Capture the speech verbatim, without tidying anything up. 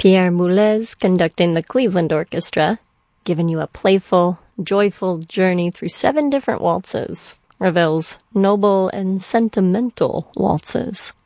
Pierre Boulez conducting the Cleveland Orchestra, giving you a playful, joyful journey through seven different waltzes, Ravel's noble and sentimental waltzes.